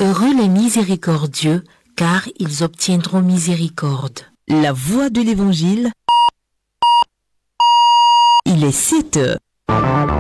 Heureux les miséricordieux, car ils obtiendront miséricorde. La voix de l'Évangile. Il est 7 heures.